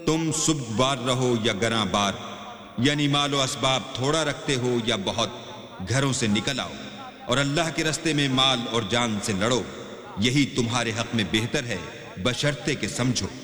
तुम सुबबार रहो या गरां बार, यानी मालो असबाब थोड़ा रखते हो या बहुत, घरों से निकल आओ और अल्लाह के रास्ते में माल और जान से लड़ो। यही तुम्हारे हक में बेहतर है, बशर्ते के समझो।